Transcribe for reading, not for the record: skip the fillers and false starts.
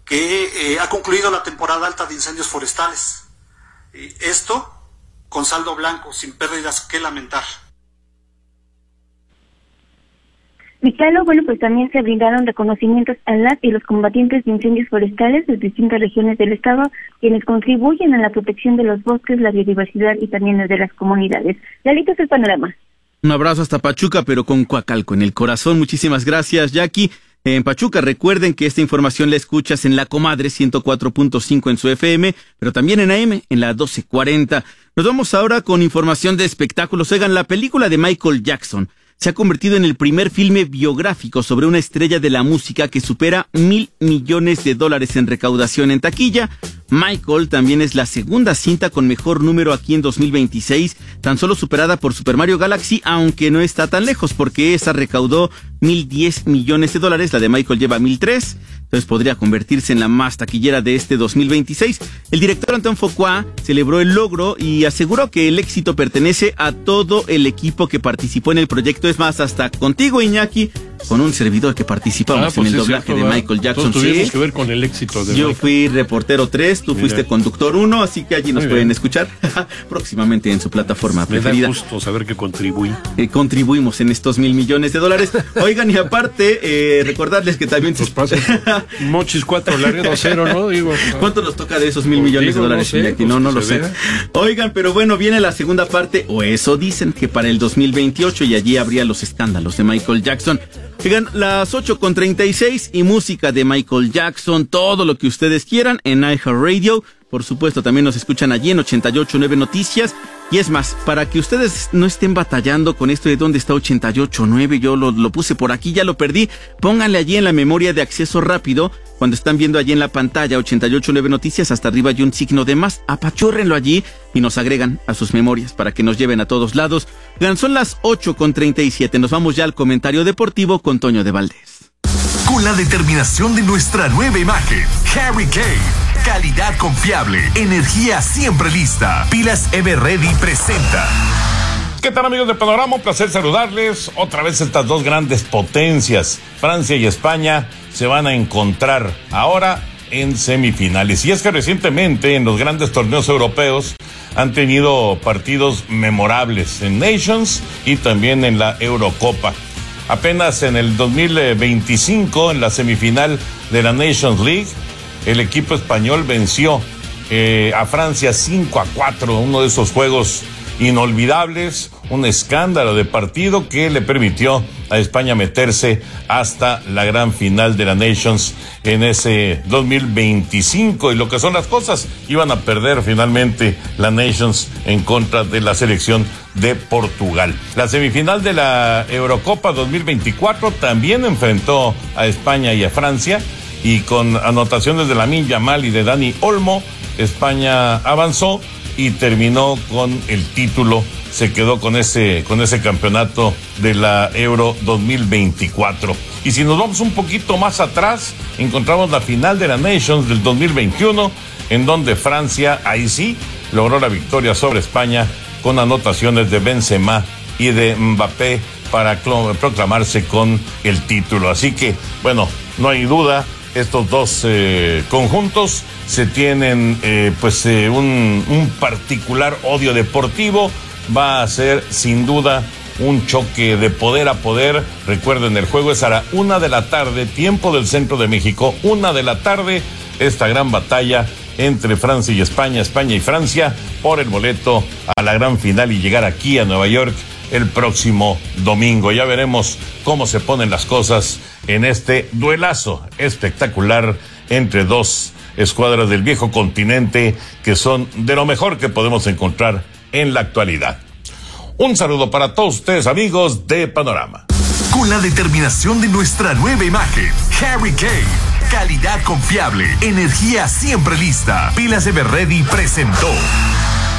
que ha concluido la temporada alta de incendios forestales. Esto con saldo blanco, sin pérdidas que lamentar. Michalo, pues también se brindaron reconocimientos a las y los combatientes de incendios forestales de distintas regiones del estado, quienes contribuyen a la protección de los bosques, la biodiversidad y también de las comunidades. Lalito, es el panorama. Un abrazo hasta Pachuca, pero con Coacalco en el corazón. Muchísimas gracias, Jackie. En Pachuca, recuerden que esta información la escuchas en La Comadre 104.5 en su FM, pero también en AM, en la 1240. Nos vamos ahora con información de espectáculos. Oigan, la película de Michael Jackson se ha convertido en el primer filme biográfico sobre una estrella de la música que supera $1,000 millones en recaudación en taquilla. Michael también es la segunda cinta con mejor número aquí en 2026, tan solo superada por Super Mario Galaxy, aunque no está tan lejos porque esa recaudó $1,010 millones, la de Michael lleva 1,003, entonces podría convertirse en la más taquillera de este 2026. El director Antoine Fuqua celebró el logro y aseguró que el éxito pertenece a todo el equipo que participó en el proyecto, es más, hasta contigo, Iñaki, con un servidor que participamos en el doblaje de Michael Jackson. Todos tuvimos que ver con el éxito de Yo fui reportero 3, tú fuiste conductor 1, así que allí nos pueden escuchar próximamente en su plataforma preferida. Me da gusto saber que contribuí. Contribuimos en estos $1,000 millones. Oigan, y aparte, recordarles que también... Mochis 4, Laredo 0, ¿no? Digo, ¿cuánto nos toca de esos $1,000 millones? No lo sé. Oigan, pero bueno, viene la segunda parte, o eso dicen, que para el 2028, y allí habría los escándalos de Michael Jackson. Oigan, las 8:36 y música de Michael Jackson, todo lo que ustedes quieran en iHeartRadio. Por supuesto, también nos escuchan allí en 88.9 Noticias. Y es más, para que ustedes no estén batallando con esto de dónde está 88.9, yo lo puse por aquí, ya lo perdí. Pónganle allí en la memoria de acceso rápido, cuando están viendo allí en la pantalla 88.9 Noticias, hasta arriba hay un signo de más, apachórrenlo allí y nos agregan a sus memorias para que nos lleven a todos lados. Son las 8:37, nos vamos ya al comentario deportivo con Toño de Valdés. Con la determinación de nuestra nueva imagen, Harry Kane. Calidad confiable, energía siempre lista. Pilas Everready presenta. ¿Qué tal, amigos de Panorama? Un placer saludarles. Otra vez estas dos grandes potencias, Francia y España, se van a encontrar ahora en semifinales. Y es que recientemente en los grandes torneos europeos han tenido partidos memorables en Nations y también en la Eurocopa. Apenas en el 2025, en la semifinal de la Nations League, el equipo español venció a Francia 5-4, uno de esos juegos inolvidables, un escándalo de partido que le permitió a España meterse hasta la gran final de la Nations en ese 2025. Y lo que son las cosas, iban a perder finalmente la Nations en contra de la selección de Portugal. La semifinal de la Eurocopa 2024 también enfrentó a España y a Francia, y con anotaciones de Lamine Yamal y de Dani Olmo, España avanzó y terminó con el título, se quedó con ese campeonato de la Euro 2024. Y si nos vamos un poquito más atrás, encontramos la final de la Nations del 2021, en donde Francia, ahí sí, logró la victoria sobre España con anotaciones de Benzema y de Mbappé para proclamarse con el título. Así que, bueno, no hay duda, estos dos conjuntos se tienen un particular odio deportivo. Va a ser sin duda un choque de poder a poder. Recuerden, el juego es a la 1:00 p.m, tiempo del centro de México, 1:00 p.m, esta gran batalla entre Francia y España, España y Francia, por el boleto a la gran final y llegar aquí a Nueva York el próximo domingo. Ya veremos cómo se ponen las cosas en este duelazo espectacular entre dos escuadras del viejo continente que son de lo mejor que podemos encontrar en la actualidad. Un saludo para todos ustedes, amigos de Panorama. Con la determinación de nuestra nueva imagen, Harry Kane. Calidad confiable, energía siempre lista. Pilas Everready presentó